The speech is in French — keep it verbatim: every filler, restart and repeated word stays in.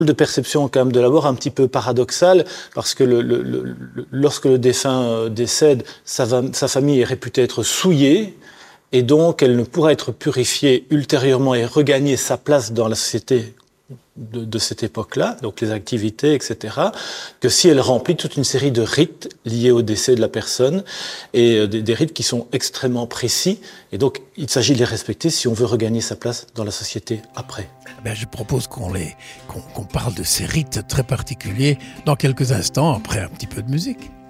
de perception quand même de la mort un petit peu paradoxale, parce que le, le, le, lorsque le défunt décède, sa, sa famille est réputée être souillée, et donc elle ne pourra être purifiée ultérieurement et regagner sa place dans la société de, de cette époque-là, donc les activités, et cetera, que si elle remplit toute une série de rites liés au décès de la personne, et euh, des, des rites qui sont extrêmement précis, et donc il s'agit de les respecter si on veut regagner sa place dans la société après. Ben, je propose qu'on, les, qu'on, qu'on parle de ces rites très particuliers dans quelques instants, après un petit peu de musique.